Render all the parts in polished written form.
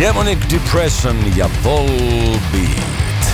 Demonic Depression ja Volbeat.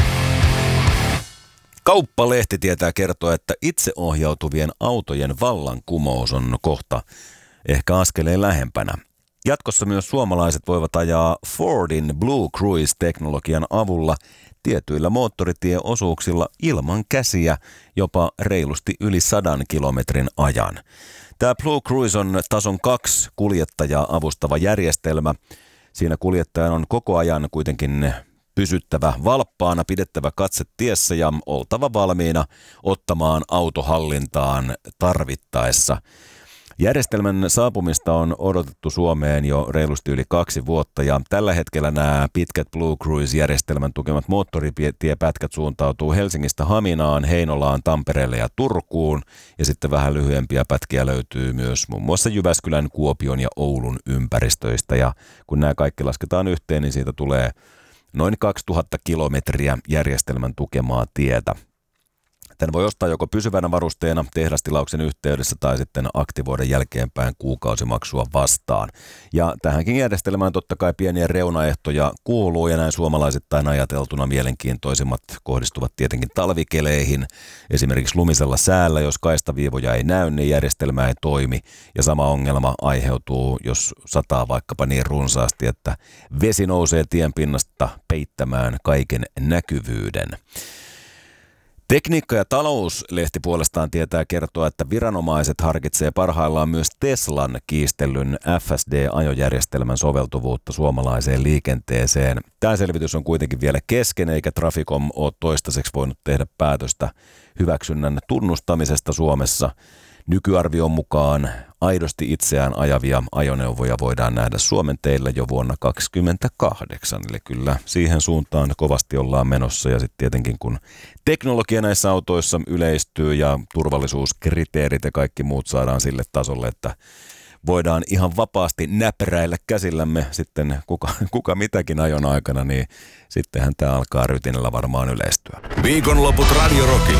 Kauppalehti tietää kertoa, että itseohjautuvien autojen vallankumous on kohta ehkä askeleen lähempänä. Jatkossa myös suomalaiset voivat ajaa Fordin Blue Cruise-teknologian avulla tietyillä moottoritieosuuksilla ilman käsiä jopa reilusti yli 100 kilometrin ajan. Tämä Blue Cruise on tason 2 kuljettajaa avustava järjestelmä. Siinä kuljettajan on koko ajan kuitenkin pysyttävä valppaana, pidettävä katse tiessä ja oltava valmiina ottamaan autohallintaan tarvittaessa. Järjestelmän saapumista on odotettu Suomeen jo reilusti yli 2 vuotta ja tällä hetkellä nämä pitkät Blue Cruise-järjestelmän tukemat moottoritiepätkät suuntautuu Helsingistä Haminaan, Heinolaan, Tampereelle ja Turkuun ja sitten vähän lyhyempiä pätkiä löytyy myös muun muassa Jyväskylän, Kuopion ja Oulun ympäristöistä ja kun nämä kaikki lasketaan yhteen, niin siitä tulee noin 2000 kilometriä järjestelmän tukemaa tietä. Tämän voi ostaa joko pysyvänä varusteena tehdastilauksen yhteydessä tai sitten aktivoida jälkeenpäin kuukausimaksua vastaan. Ja tähänkin järjestelmään totta kai pieniä reunaehtoja kuuluu ja näin suomalaisittain ajateltuna mielenkiintoisimmat kohdistuvat tietenkin talvikeleihin. Esimerkiksi lumisella säällä, jos kaistaviivoja ei näy, niin järjestelmä ei toimi. Ja sama ongelma aiheutuu, jos sataa vaikkapa niin runsaasti, että vesi nousee tienpinnasta peittämään kaiken näkyvyyden. Tekniikka- ja talouslehti puolestaan tietää kertoa, että viranomaiset harkitsee parhaillaan myös Teslan kiistellyn FSD-ajojärjestelmän soveltuvuutta suomalaiseen liikenteeseen. Tämä selvitys on kuitenkin vielä kesken, eikä Traficom ole toistaiseksi voinut tehdä päätöstä hyväksynnän tunnustamisesta Suomessa. Nykyarvion mukaan aidosti itseään ajavia ajoneuvoja voidaan nähdä Suomen teillä jo vuonna 2028. Eli kyllä siihen suuntaan kovasti ollaan menossa ja sitten tietenkin kun teknologia näissä autoissa yleistyy ja turvallisuuskriteerit ja kaikki muut saadaan sille tasolle, että voidaan ihan vapaasti näpäräillä käsillämme sitten kuka mitäkin ajon aikana, niin sittenhän tämä alkaa rytinällä varmaan yleistyä. Viikonloput Radio Rockilla.